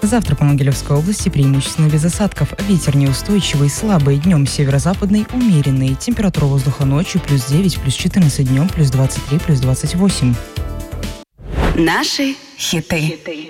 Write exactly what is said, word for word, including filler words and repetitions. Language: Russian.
Завтра по Могилевской области преимущественно без осадков. Ветер неустойчивый, слабый. Днем северо-западный, умеренный. Температура воздуха ночью плюс девять, плюс четырнадцать, днем плюс двадцать три, плюс двадцать восемь. Наши хиты.